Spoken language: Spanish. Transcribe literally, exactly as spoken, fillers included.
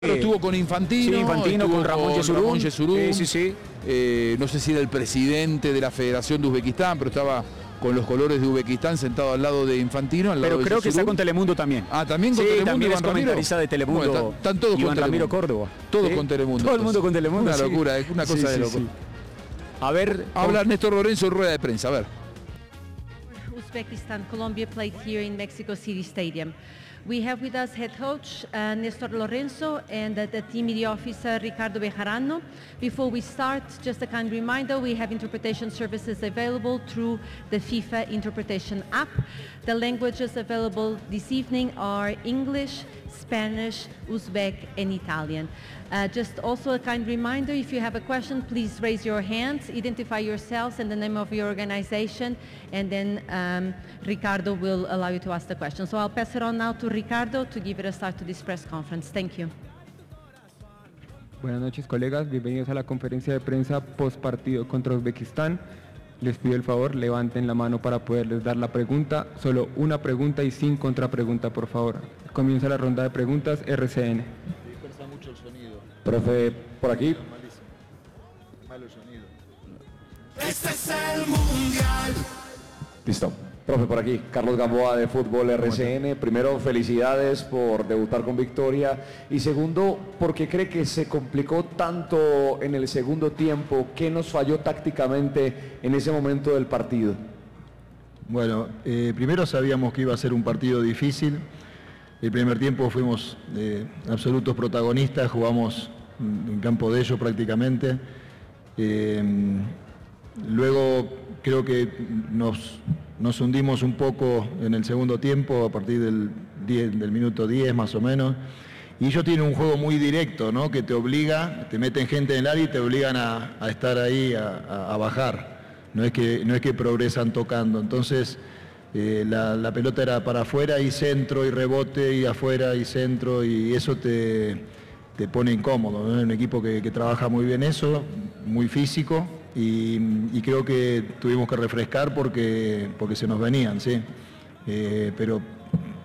Pero estuvo con Infantino, sí, Infantino estuvo con Ramón Yesurún. Ramón Yesurún. Sí, sí, sí. Eh, no sé si era el presidente de la Federación de Uzbekistán, pero estaba con los colores de Uzbekistán sentado al lado de Infantino. Al lado Pero de creo Yesurún. que está con Telemundo también. Ah, también con sí, Telemundo. También Iván es comentarista Ramiro. de Telemundo. Bueno, están, están todos Iván con Ramiro Telemundo. Córdoba. Todos ¿Sí? con Telemundo. Todo el mundo con Telemundo. Una sí. locura, es una cosa sí, de sí, loco. sí. A ver. Habla Néstor Lorenzo en rueda de prensa, a ver. Uzbekistan, Colombia played here in Mexico City Stadium. We have with us head coach uh, Néstor Lorenzo and uh, the team media officer Ricardo Bejarano. Before we start, just a kind reminder, we have interpretation services available through the FIFA interpretation app. The languages available this evening are English, Spanish, Uzbek and Italian. Uh, just also a kind reminder, if you have a question, please raise your hands, identify yourselves and the name of your organization, and then um, Ricardo will allow you to ask the question. So I'll pass it on now to Ricardo to give it a start to this press conference. Thank you. Buenas noches, colegas. Bienvenidos a la conferencia de prensa post partido contra Uzbekistán. Les pido el favor, levanten la mano para poderles dar la pregunta. Solo una pregunta y sin contrapregunta, por favor. Comienza la ronda de preguntas. R C N. Dispersa mucho el sonido. Profe, por aquí. Malísimo. Malo el sonido. Este es el Mundial. Listo. Profe, por aquí. Carlos Gamboa de Fútbol R C N. Primero, felicidades por debutar con victoria. Y segundo, ¿por qué cree que se complicó tanto en el segundo tiempo? ¿Qué nos falló tácticamente en ese momento del partido? Bueno, eh, primero sabíamos que iba a ser un partido difícil. El primer tiempo fuimos eh, absolutos protagonistas, jugamos en campo de ellos prácticamente. Eh, luego creo que nos, nos hundimos un poco en el segundo tiempo, a partir del, diez, del minuto diez más o menos. Y ellos tienen un juego muy directo, ¿no? Que te obliga, te meten gente en el área y te obligan a, a estar ahí, a, a, a bajar. No es que, no es que progresan tocando. Entonces, eh, la, la pelota era para afuera y centro y rebote y afuera y centro, y eso te, te pone incómodo, ¿no? Es un equipo que, que trabaja muy bien eso, muy físico, y, y creo que tuvimos que refrescar porque, porque se nos venían, ¿sí? Eh, pero